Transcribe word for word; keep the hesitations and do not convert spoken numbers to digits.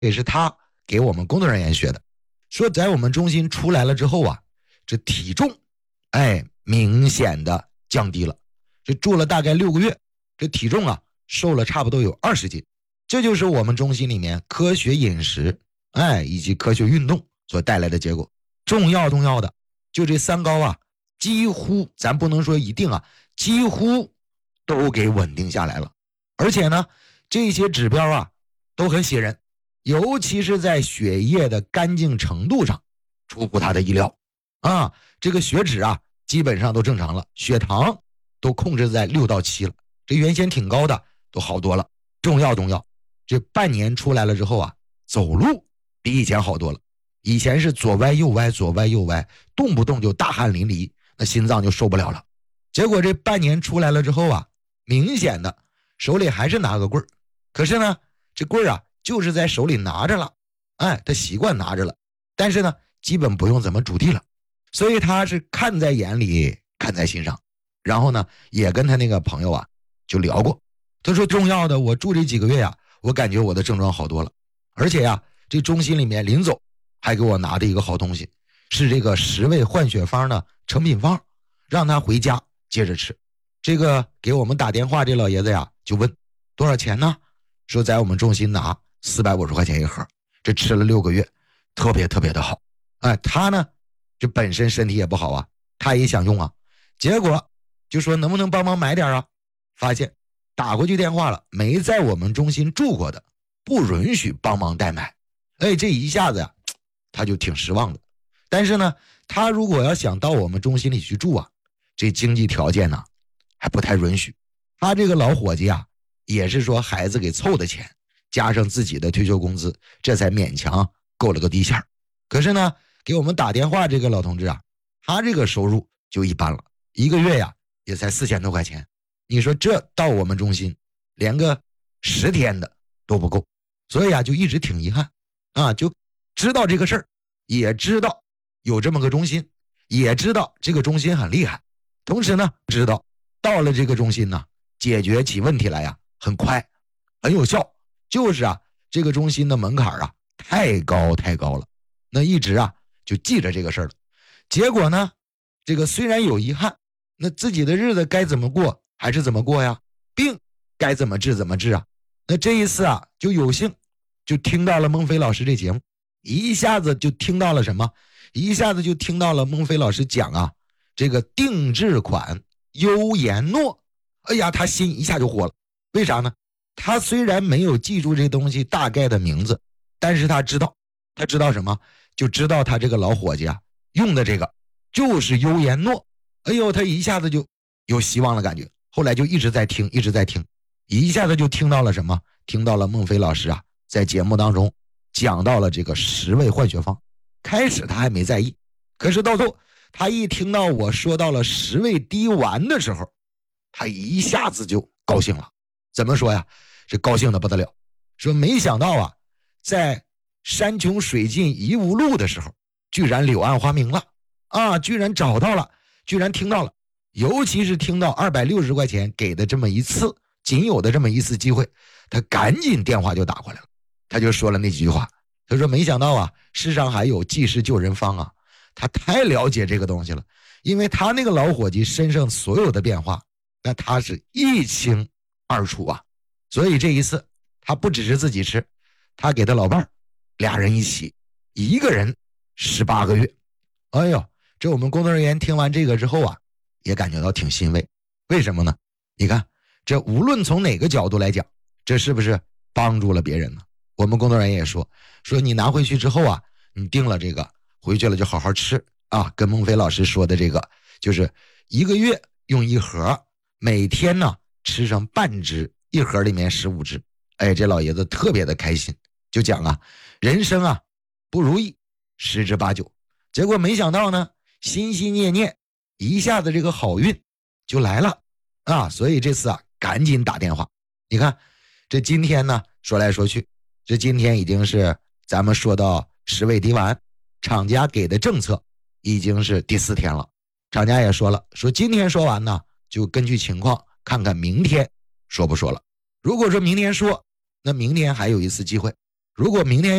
也是他给我们工作人员学的，说在我们中心出来了之后啊，这体重哎明显的降低了，这住了大概六个月，这体重啊瘦了差不多有二十斤，这就是我们中心里面科学饮食哎以及科学运动所带来的结果。重要重要的就这三高啊，几乎咱不能说一定啊，几乎都给稳定下来了。而且呢，这些指标啊都很喜人，尤其是在血液的干净程度上出乎他的意料啊。这个血脂啊基本上都正常了，血糖都控制在六到七了，这原先挺高的都好多了。重要重要，这半年出来了之后啊，走路比以前好多了。以前是左歪右歪左歪右歪，动不动就大汗淋漓，那心脏就受不了了。结果这半年出来了之后啊，明显的手里还是拿个棍儿，可是呢这棍儿啊就是在手里拿着了，哎，他习惯拿着了，但是呢基本不用怎么主地了。所以他是看在眼里看在心上，然后呢也跟他那个朋友啊就聊过，他说重要的我住这几个月呀、啊，我感觉我的症状好多了，而且呀、啊、这中心里面临走还给我拿的一个好东西，是这个十味换血方的成品方，让他回家接着吃。这个给我们打电话这老爷子呀就问多少钱呢，说在我们中心拿四百五十块钱一盒，这吃了六个月特别特别的好。哎，他呢这本身身体也不好啊，他也想用啊，结果就说能不能帮忙买点啊，发现打过去电话了，没在我们中心住过的不允许帮忙代买。哎，这一下子呀他就挺失望的。但是呢他如果要想到我们中心里去住啊，这经济条件呢还不太允许。他这个老伙计啊也是说孩子给凑的钱加上自己的退休工资，这才勉强够了个地线。可是呢给我们打电话这个老同志啊，他这个收入就一般了，一个月呀也才四千多块钱，你说这到我们中心连个十天的都不够。所以啊就一直挺遗憾啊，就知道这个事儿，也知道有这么个中心，也知道这个中心很厉害，同时呢知道到了这个中心呢解决起问题来呀很快很有效，就是啊这个中心的门槛啊太高太高了，那一直啊就记着这个事儿了。结果呢这个虽然有遗憾，那自己的日子该怎么过还是怎么过呀，病该怎么治怎么治啊。那这一次啊就有幸就听到了孟非老师这节目，一下子就听到了什么，一下子就听到了孟非老师讲啊这个定制款优颜诺。哎呀他心一下就活了，为啥呢，他虽然没有记住这东西大概的名字，但是他知道他知道什么，就知道他这个老伙计啊用的这个就是优颜诺。哎呦他一下子就有希望的感觉，后来就一直在听一直在听，一下子就听到了什么，听到了孟非老师啊在节目当中讲到了这个十味换血方。开始他还没在意，可是到最后他一听到我说到了十味滴丸的时候，他一下子就高兴了。怎么说呀，这高兴的不得了，说没想到啊在山穷水尽疑无路的时候居然柳暗花明了啊，居然找到了，居然听到了，尤其是听到二百六十块钱给的这么一次仅有的这么一次机会，他赶紧电话就打过来了。他就说了那几句话，他说没想到啊世上还有济世救人方啊，他太了解这个东西了，因为他那个老伙计身上所有的变化那他是一清二楚啊。所以这一次他不只是自己吃，他给他老伴儿俩人一起，一个人十八个月。哎呦这我们工作人员听完这个之后啊也感觉到挺欣慰。为什么呢，你看这无论从哪个角度来讲，这是不是帮助了别人呢？我们工作人员也说说你拿回去之后啊，你定了这个回去了就好好吃啊，跟孟非老师说的这个就是一个月用一盒，每天呢吃上半只，一盒里面十五只。哎，这老爷子特别的开心，就讲啊人生啊不如意十之八九，结果没想到呢心心念念一下子这个好运就来了啊，所以这次啊赶紧打电话。你看这今天呢说来说去，这今天已经是咱们说到十味滴丸，厂家给的政策已经是第四天了。厂家也说了，说今天说完呢就根据情况看看明天说不说了。如果说明天说，那明天还有一次机会， 如果明天